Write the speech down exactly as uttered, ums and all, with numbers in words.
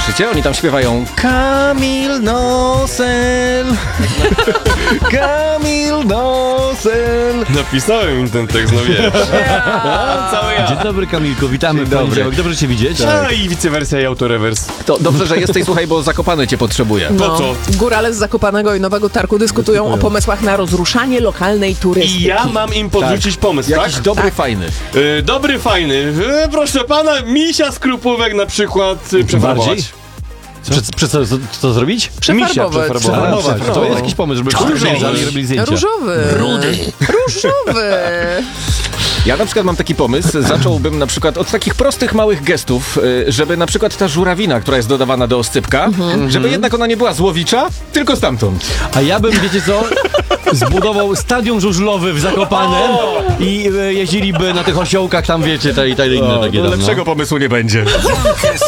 słyszycie? Oni tam śpiewają Kamil Nosel, Kamil Nosel. Napisałem im ten tekst, no wiesz. Cały ja. Dzień dobry, Kamilku, witamy Dzień w dobry. poniedziałek. Dobrze cię widzieć. A i wice wersja i autorewers. To dobrze, że jesteś, słuchaj, bo Zakopane cię potrzebuje. Po co? Górale z Zakopanego i Nowego Targu dyskutują o pomysłach na rozruszanie lokalnej turystyki. I ja mam im podrzucić pomysł, Jakiś tak? dobry, Tak. fajny. Y, dobry, fajny. Y, proszę pana, misia z krupówek na przykład y, przefarbować. Bardziej? Prze, prze, co, co, co zrobić? Przefarbować. Misia przefarbować. Przefarbować. To jest jakiś pomysł, żeby przyjeżdżali i robili zdjęcia. Różowy. Rudy. Różowy. Ja na przykład mam taki pomysł, zacząłbym na przykład od takich prostych, małych gestów, y, żeby na przykład ta żurawina, która jest dodawana do oscypka, żeby jednak ona nie była złowicza, tylko stamtąd. A ja bym, wiecie co, zbudował stadion żużlowy w Zakopanem i e, jeździliby na tych osiołkach tam, wiecie, te i te inne takie tam, no. pomysłu nie będzie.